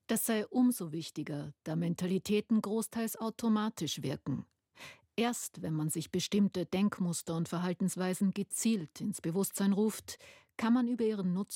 Das sei umso wichtiger, da Mentalitäten großteils automatisch wirken. Erst wenn man sich bestimmte Denkmuster und Verhaltensweisen gezielt ins Bewusstsein ruft, kann man über ihren Nutzen